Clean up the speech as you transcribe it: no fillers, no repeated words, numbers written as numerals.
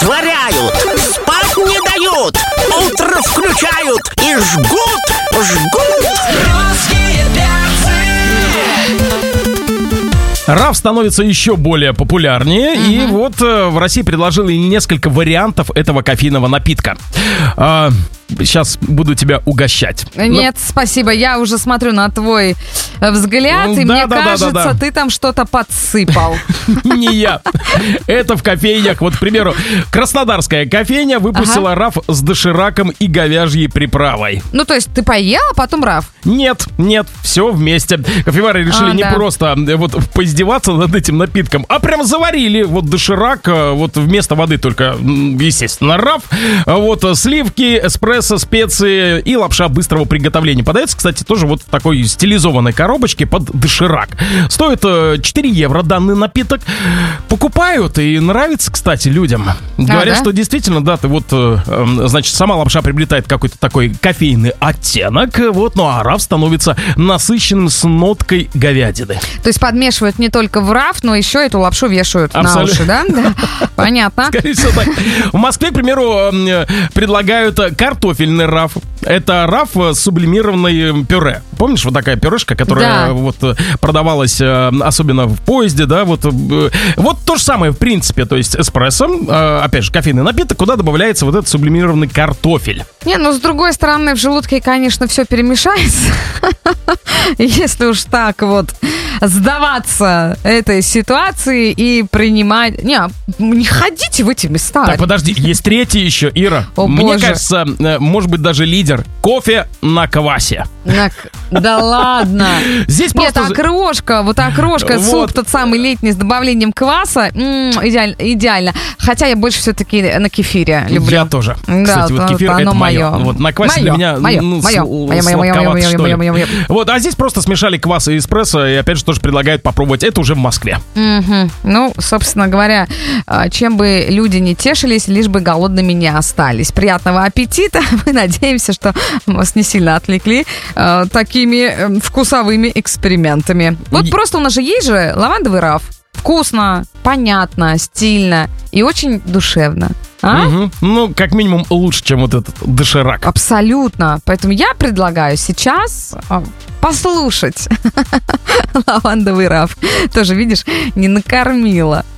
умиротворяют, спать не дают, утро включают и жгут. Русские перцы. Раф становится еще более популярнее, и вот в России предложили несколько вариантов этого кофейного напитка. Сейчас буду тебя угощать. Нет, спасибо, я уже смотрю на твой взгляд, и мне кажется, ты там что-то подсыпал. Не я. Это в кофейнях. Вот, к примеру, краснодарская кофейня выпустила раф с дошираком и говяжьей приправой. Ну, то есть ты поел, а потом раф? Нет, все вместе. Кофевары решили не просто вот поиздеваться над этим напитком, а прям заварили вот доширак, вот вместо воды только, естественно, раф, вот сливки, эспрессо, специи и лапша быстрого приготовления. Подается, кстати, тоже вот в такой стилизованной коробочке под доширак. Стоит 4 евро данный напиток. Покупают, и нравится, кстати, людям. Говорят, что действительно, да, ты вот, значит, сама лапша приобретает какой-то такой кофейный оттенок, вот, ну а раф становится насыщенным с ноткой говядины. То есть подмешивают не только в раф, но еще эту лапшу вешают на уши, да? Понятно. Скорее всего, так. В Москве, к примеру, предлагают картофельный раф. Это раф с сублимированной пюре. Помнишь, вот такая пюрешка, которая вот продавалась особенно в поезде, да? Вот то же самое, в принципе, то есть эспрессо, опять же, кофейный напиток, куда добавляется вот этот сублимированный картофель. Не, ну, с другой стороны, в желудке, конечно, все перемешается. Если уж так вот сдаваться этой ситуации и принимать... Не ходите в эти места. Так, подожди, есть третий еще, Ира. Мне кажется, может быть, даже лидер. Кофе на квасе. Да ладно. Здесь нет, окрошка, суп тот самый летний с добавлением кваса, идеально. Хотя я больше все-таки на кефире люблю. Я тоже. Кстати, вот кефир — это мое. Вот на квасе для меня сладковато, что ли. Вот, а здесь просто смешали квас и эспрессо, и опять же тоже предлагают попробовать. Это уже в Москве. Ну, собственно говоря, чем бы люди не тешились, лишь бы голодными не остались. Приятного аппетита. Мы надеемся, что вас не сильно отвлекли такими вкусовыми экспериментами. Вот просто у нас же есть же лавандовый раф. Вкусно, понятно, стильно и очень душевно. Ну, как минимум, лучше, чем вот этот доширак. Абсолютно. Поэтому я предлагаю сейчас послушать лавандовый раф. Тоже, видишь, не накормила.